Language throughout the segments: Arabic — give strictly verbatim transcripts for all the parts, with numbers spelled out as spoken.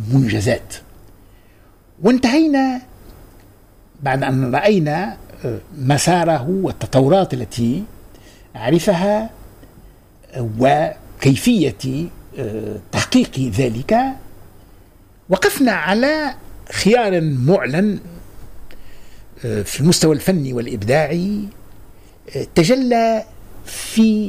منجزات. وانتهينا بعد أن رأينا مساره والتطورات التي عرفها وكيفية تحقيق ذلك، وقفنا على خيار معلن في المستوى الفني والإبداعي تجلى في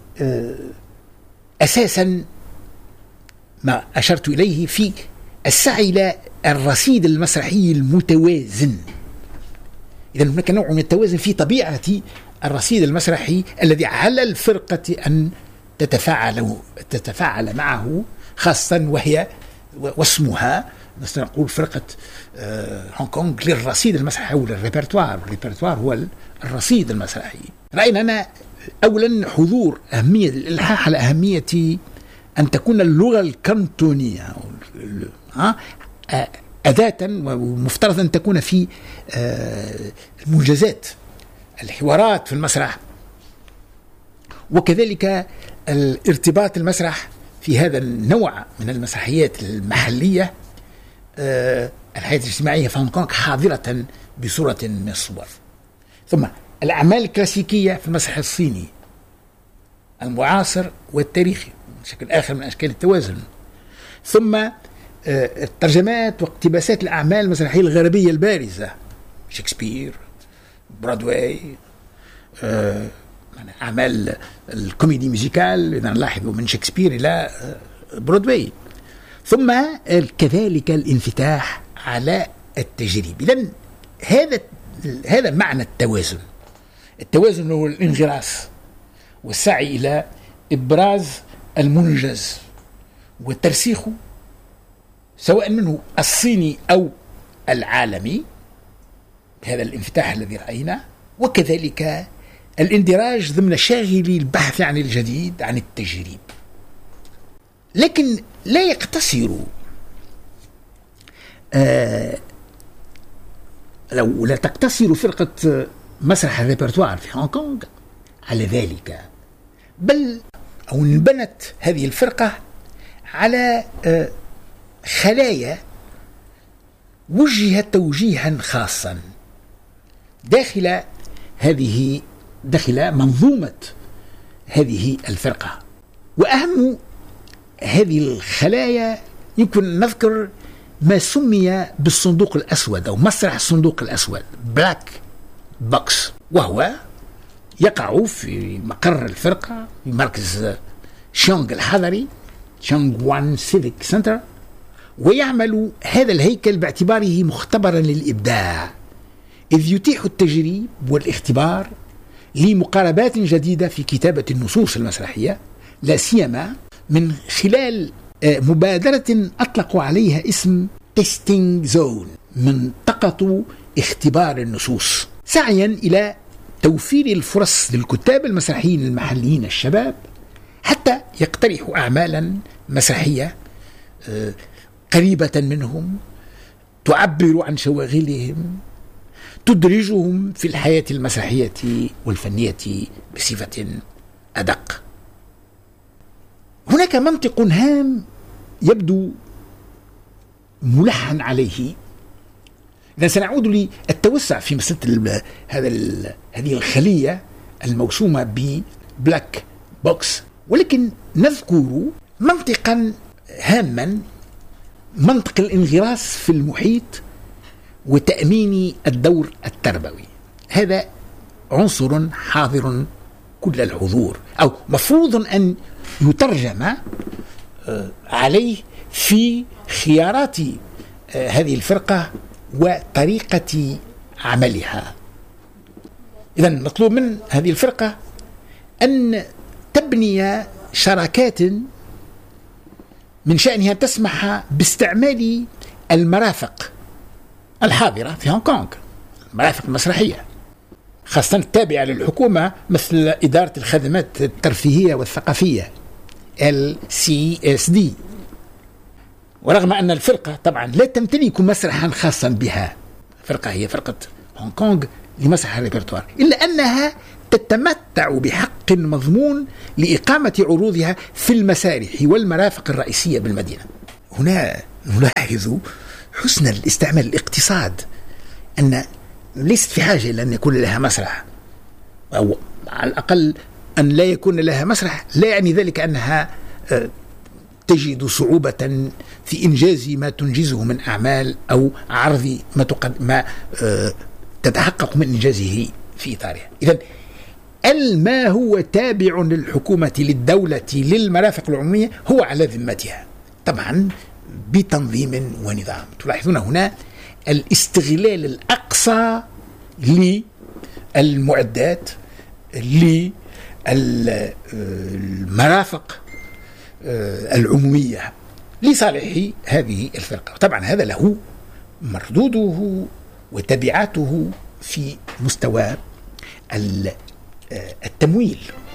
أساسا ما أشرت إليه في السعي إلى الرصيد المسرحي المتوازن. إذا هناك نوع من التوازن في طبيعة الرصيد المسرحي الذي على الفرقة أن تتفاعل تتفاعل معه، خاصة وهي واسمها مثلا نقول فرقة هونغ كونغ للرصيد المسرحي أو للريبرتوار. الريبرتوار هو الرصيد المسرحي. رأينا أنا أولا حضور أهمية الإلحاح على أهمية أن تكون اللغة الكانتونية أداة ومفترض أن تكون في المنجزات الحوارات في المسرح، وكذلك الارتباط المسرح في هذا النوع من المسرحيات المحلية. الحياة الاجتماعية في هونغ كونغ حاضرة بصورة من الصور. ثم الأعمال الكلاسيكية في المسرح الصيني المعاصر والتاريخي بشكل آخر من أشكال التوازن. ثم الترجمات واقتباسات الأعمال المسرحية الغربية البارزة، شكسبير، برودواي، أعمال الكوميدي ميوزيكال إذا نلاحظ من شكسبير إلى برودواي. ثم كذلك الانفتاح على التجريب. إذن هذا هذا معنى التوازن. التوازن هو الانغراس والسعي إلى إبراز المنجز وترسيخه سواء منه الصيني أو العالمي، هذا الانفتاح الذي رأينا، وكذلك الاندراج ضمن شاغلي البحث عن الجديد عن التجريب. لكن لا يقتصر آه لو لا تقتصر فرقة مسرح الريبرتوار في هونغ كونغ على ذلك، بل أو انبنت هذه الفرقة على آه خلايا وجهت توجيها خاصا داخل هذه داخل منظومة هذه الفرقة. وأهم هذه الخلايا يمكن نذكر ما سمي بالصندوق الأسود أو مسرح الصندوق الأسود، بلاك بوكس، وهو يقع في مقر الفرقة في مركز شيونغ الحضري، شيونغ وان سيفيك سنتر، ويعمل هذا الهيكل باعتباره مختبرا للإبداع، إذ يتيح التجريب والاختبار لمقاربات جديدة في كتابة النصوص المسرحية، لا سيما من خلال مبادرة أطلقوا عليها اسم تيستينج زون، منطقة اختبار النصوص، سعيا إلى توفير الفرص للكتاب المسرحيين المحليين الشباب حتى يقترحوا أعمالا مسرحية قريبة منهم، تعبر عن شواغلهم، تدرجهم في الحياة المسرحية والفنية بصفة أدق. هناك منطق هام يبدو ملحن عليه إذا سنعود للتوسع في مسألة هذا هذه الخلية الموسومة ببلاك بوكس، ولكن نذكر منطقا هاما، منطق الانغراس في المحيط وتأمين الدور التربوي. هذا عنصر حاضر كل الحضور أو مفروض أن يترجم عليه في خيارات هذه الفرقة وطريقة عملها. إذن مطلوب من هذه الفرقة أن تبني شراكات من شأنها تسمح باستعمال المرافق الحاضرة في هونغ كونغ، المرافق المسرحية خاصة التابعة للحكومة مثل إدارة الخدمات الترفيهية والثقافية إل سي إس دي. ورغم أن الفرقة طبعا لا تمتلك مسرحا خاصا بها، فرقة هي فرقة هونغ كونغ لمسرح الريبرتوار، إلا أنها تتمتع بحق مضمون لإقامة عروضها في المسارح والمرافق الرئيسية بالمدينة. هنا نلاحظ حسن الاستعمال الاقتصاد، أن ليست في حاجة إلى أن يكون لها مسرح، أو على الأقل أن لا يكون لها مسرح لا يعني ذلك أنها تجد صعوبة في إنجاز ما تنجزه من أعمال أو عرض ما, تقد ما تتحقق من إنجازه في إطارها. إذن ما هو تابع للحكومة للدولة للمرافق العمومية هو على ذمتها، طبعا بتنظيم ونظام. تلاحظون هنا الاستغلال الأقصى للمعدات للمرافق العمومية لصالح هذه الفرقة. طبعا هذا له مردوده وتبعاته في مستوى التمويل.